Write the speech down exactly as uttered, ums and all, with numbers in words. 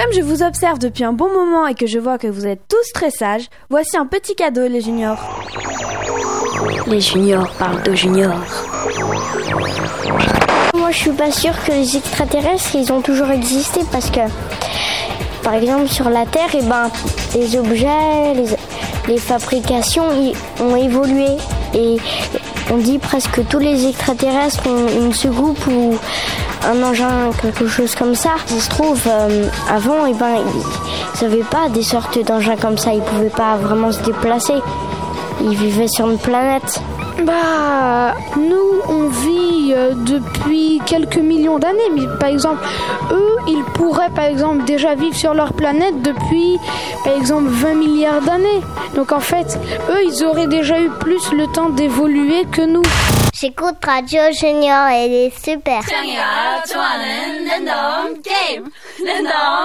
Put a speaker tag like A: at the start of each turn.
A: Comme je vous observe depuis un bon moment et que je vois que vous êtes tous très sages, voici un petit cadeau, les juniors.
B: Les juniors parlent de juniors.
C: Moi, je suis pas sûre que les extraterrestres, ils ont toujours existé parce que, par exemple, sur la Terre, eh ben, les objets, les, les fabrications ils ont évolué. Et on dit presque tous les extraterrestres ont une soucoupe ou un engin, quelque chose comme ça. Ça se trouve, euh, avant, eh ben, ils n'avaient pas des sortes d'engins comme ça. Ils ne pouvaient pas vraiment se déplacer. Ils vivaient sur une planète.
D: Bah, nous, on vit euh, depuis quelques millions d'années, mais par exemple, eux, ils pourraient, par exemple, déjà vivre sur leur planète depuis, par exemple, vingt milliards d'années. Donc, en fait, eux, ils auraient déjà eu plus le temps d'évoluer que nous.
C: J'écoute Radio Junior, elle est super.